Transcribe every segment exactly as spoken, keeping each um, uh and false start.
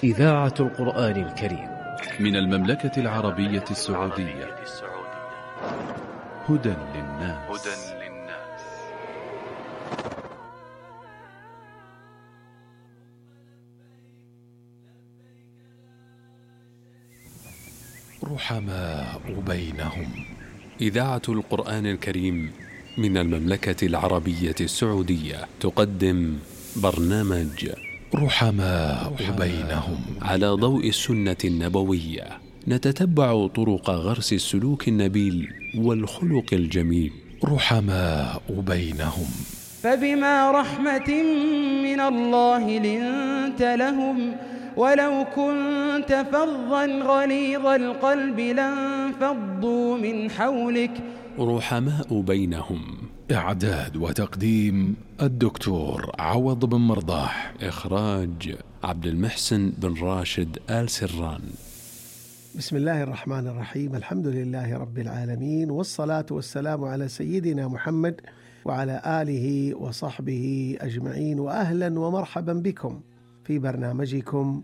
إذاعة القرآن الكريم من المملكة العربية السعودية. هدى للناس. رحماء بينهم. إذاعة القرآن الكريم من المملكة العربية السعودية تقدم برنامج رحماء بينهم على ضوء السنة النبوية. نتتبع طرق غرس السلوك النبيل والخلق الجميل. رحماء بينهم. فبما رحمة من الله لنت لهم ولو كنت فظا غليظ القلب لانفضوا من حولك. رحماء بينهم. إعداد وتقديم الدكتور عوض بن مرضاح. إخراج عبد المحسن بن راشد آل سران. بسم الله الرحمن الرحيم. الحمد لله رب العالمين، والصلاة والسلام على سيدنا محمد وعلى آله وصحبه أجمعين، وأهلا ومرحبا بكم في برنامجكم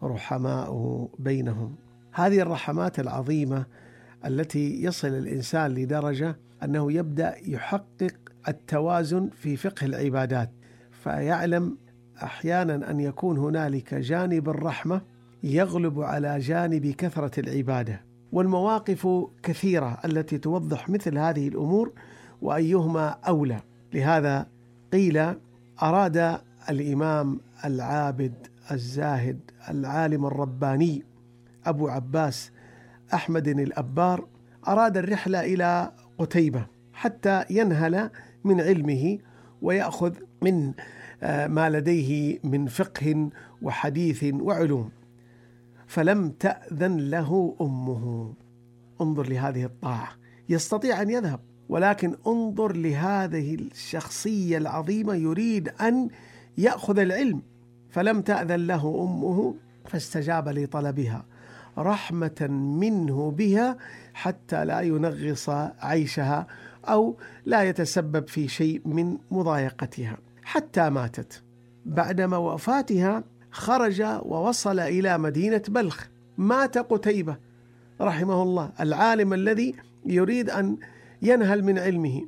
رحماء بينهم. هذه الرحمات العظيمة التي يصل الإنسان لدرجة أنه يبدأ يحقق التوازن في فقه العبادات، فيعلم أحيانا أن يكون هنالك جانب الرحمة يغلب على جانب كثرة العبادة، والمواقف كثيرة التي توضح مثل هذه الأمور وأيهما أولى. لهذا قيل أراد الإمام العابد الزاهد العالم الرباني أبو عباس أحمد الأبار أراد الرحلة إلى قتيبة حتى ينهل من علمه ويأخذ من ما لديه من فقه وحديث وعلوم، فلم تأذن له أمه. انظر لهذه الطاعة، يستطيع أن يذهب، ولكن انظر لهذه الشخصية العظيمة يريد أن يأخذ العلم، فلم تأذن له أمه فاستجاب لطلبها رحمة منه بها حتى لا ينغص عيشها أو لا يتسبب في شيء من مضايقتها حتى ماتت. بعدما وفاتها خرج ووصل إلى مدينة بلخ. مات قتيبة رحمه الله العالم الذي يريد أن ينهل من علمه،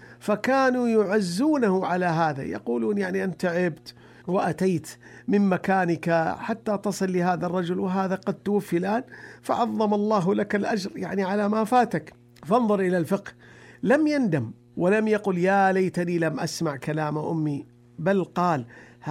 فكانوا يعزونه على هذا، يقولون يعني أنت تعبت وأتيت من مكانك حتى تصل لهذا الرجل وهذا قد توفي الآن، فعظم الله لك الأجر يعني على ما فاتك. فانظر إلى الفقه، لم يندم ولم يقل يا ليتني لم أسمع كلام أمي، بل قال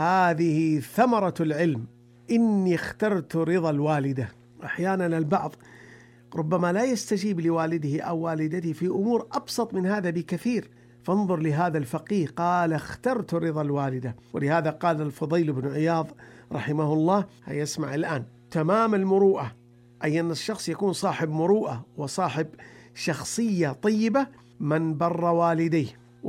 هذه ثمرة العلم، إني اخترت رضا الوالدة. أحيانا البعض ربما لا يستجيب لوالده أو والدته في أمور أبسط من هذا بكثير، فانظر لهذا الفقيه قال اخترت رضا الوالدة. ولهذا قال الفضيل بن عياض رحمه الله، هيسمع الآن، تمام المروءة، أي أن الشخص يكون صاحب مروءة وصاحب شخصية طيبة، من بر والديه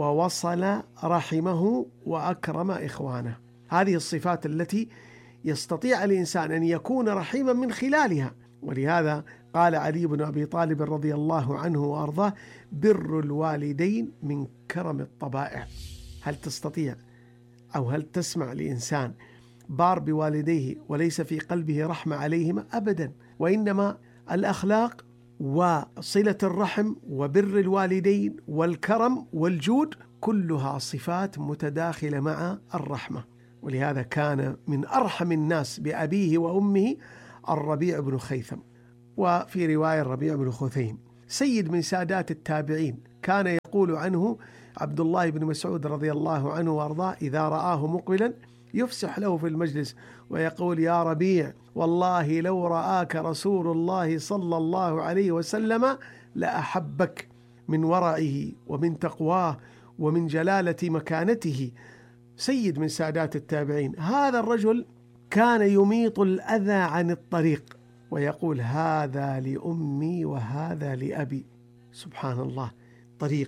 ووصل رحمه وأكرم إخوانه. هذه الصفات التي يستطيع الإنسان أن يكون رحيما من خلالها. ولهذا قال علي بن أبي طالب رضي الله عنه وأرضاه بر الوالدين من كرم الطبائع. هل تستطيع أو هل تسمع لإنسان بار بوالديه وليس في قلبه رحمة عليهما؟ أبدا. وإنما الأخلاق وصلة الرحم وبر الوالدين والكرم والجود كلها صفات متداخلة مع الرحمة. ولهذا كان من أرحم الناس بأبيه وأمه الربيع بن خيثم، وفي رواية الربيع بن خثيم، سيد من سادات التابعين. كان يقول عنه عبد الله بن مسعود رضي الله عنه وارضاه إذا رآه مقبلا يفسح له في المجلس ويقول يا ربيع والله لو رآك رسول الله صلى الله عليه وسلم لأحبك، من ورعه ومن تقواه ومن جلالة مكانته. سيد من سادات التابعين. هذا الرجل كان يميط الأذى عن الطريق ويقول هذا لأمي وهذا لأبي. سبحان الله، طريق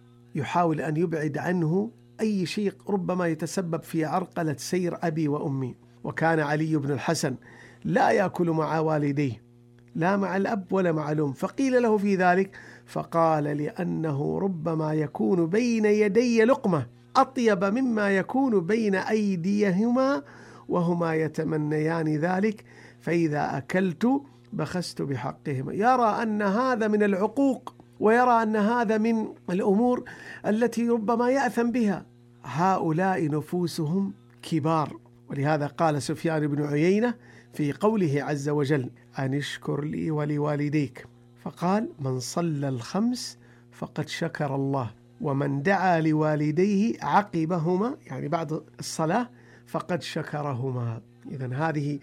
يحاول أن يبعد عنه أي شيء ربما يتسبب في عرقلة سير أبي وأمي. وكان علي بن الحسن لا يأكل مع والديه، لا مع الأب ولا مع الأم، فقيل له في ذلك فقال لأنه ربما يكون بين يدي لقمة أطيب مما يكون بين أيديهما وهما يتمنيان ذلك فإذا أكلت بخست بحقهما. يرى أن هذا من العقوق، ويرى أن هذا من الأمور التي ربما يأثم بها. هؤلاء نفوسهم كبار. ولهذا قال سفيان بن عيينة في قوله عز وجل: أن اشكر لي ولوالديك، فقال: من صلى الخمس فقد شكر الله، ومن دعا لوالديه عقبهما، يعني بعد الصلاة، فقد شكرهما. إذن هذه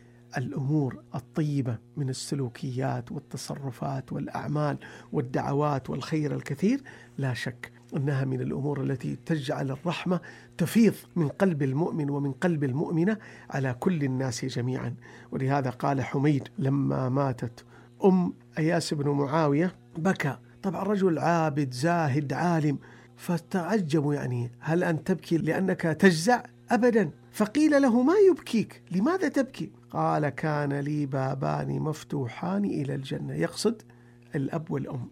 الأمور الطيبة من السلوكيات والتصرفات والأعمال والدعوات والخير الكثير، لا شك أنها من الأمور التي تجعل الرحمة تفيض من قلب المؤمن ومن قلب المؤمنة على كل الناس جميعا. ولهذا قال حميد لما ماتت أم أياس بن معاوية بكى. طبعا رجل عابد زاهد عالم، فتعجبوا يعني: هل أن تبكي لأنك تجزع؟ أبدا. فقيل له: ما يبكيك؟ لماذا تبكي؟ قال: كان لي بابان مفتوحان إلى الجنة، يقصد الأب والأم،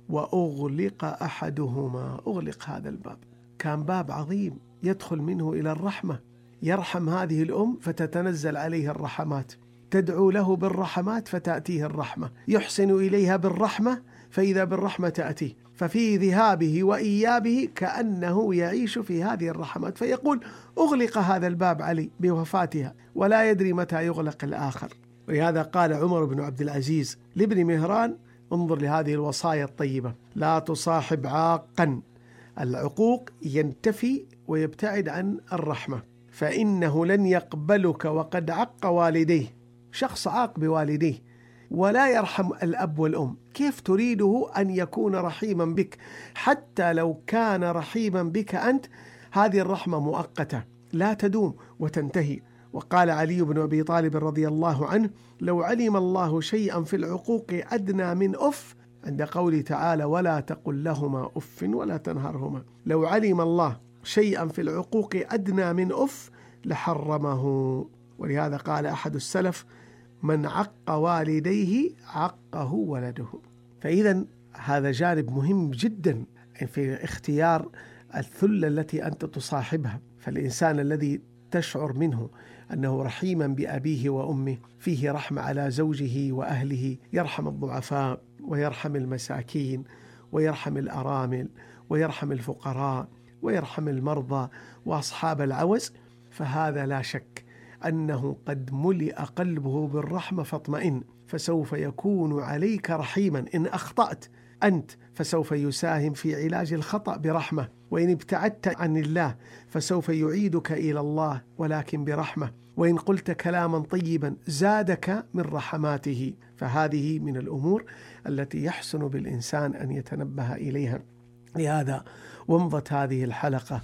وأغلق أحدهما. أغلق هذا الباب، كان باب عظيم يدخل منه إلى الرحمة، يرحم هذه الأم فتتنزل عليه الرحمات، تدعو له بالرحمات فتأتيه الرحمة، يحسن إليها بالرحمة فإذا بالرحمة تأتيه، ففي ذهابه وإيابه كأنه يعيش في هذه الرحمات، فيقول: أغلق هذا الباب علي بوفاتها، ولا يدري متى يغلق الآخر. ولهذا قال عمر بن عبد العزيز لابن مهران: انظر لهذه الوصايا الطيبة: لا تصاحب عاقا، العقوق ينتفي ويبتعد عن الرحمة، فإنه لن يقبلك وقد عق والديه. شخص عاق بوالديه ولا يرحم الأب والأم، كيف تريده أن يكون رحيما بك؟ حتى لو كان رحيما بك أنت، هذه الرحمة مؤقتة لا تدوم وتنتهي. وقال علي بن أبي طالب رضي الله عنه: لو علم الله شيئا في العقوق أدنى من أف، عند قوله تعالى: ولا تقل لهما أف ولا تنهرهما، لو علم الله شيئا في العقوق أدنى من أف لحرمه. ولهذا قال أحد السلف: من عق والديه عقه ولده. فإذا هذا جانب مهم جدا في اختيار الثلة التي أنت تصاحبها. فالإنسان الذي تشعر منه أنه رحيما بأبيه وأمه، فيه رحمة على زوجه وأهله، يرحم الضعفاء ويرحم المساكين ويرحم الأرامل ويرحم الفقراء ويرحم المرضى وأصحاب العوز، فهذا لا شك أنه قد ملئ قلبه بالرحمة فاطمئن، فسوف يكون عليك رحيما. إن أخطأت أنت فسوف يساهم في علاج الخطأ برحمة، وإن ابتعدت عن الله فسوف يعيدك إلى الله ولكن برحمة، وإن قلت كلاما طيبا زادك من رحماته. فهذه من الأمور التي يحسن بالإنسان أن يتنبه إليها. لهذا ومضت هذه الحلقة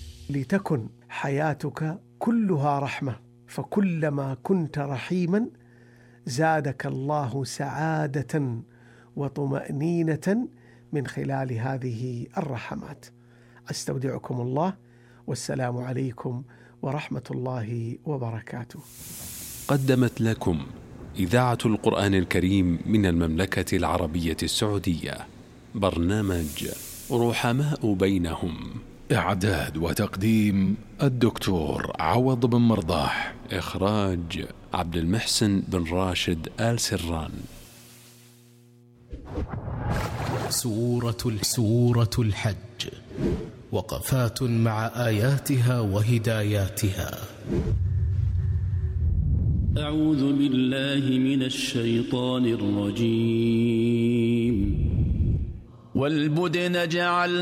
لتكن حياتك كلها رحمة، فكلما كنت رحيما زادك الله سعادة وطمأنينة من خلال هذه الرحمات. أستودعكم الله، والسلام عليكم ورحمة الله وبركاته. قدمت لكم إذاعة القرآن الكريم من المملكة العربية السعودية برنامج رحماء بينهم. إعداد وتقديم الدكتور عوض بن مرضاح. إخراج عبد المحسن بن راشد آل سران. سورة سورة الحج، وقفات مع آياتها وهداياتها. أعوذ بالله من الشيطان الرجيم. والبدن جعل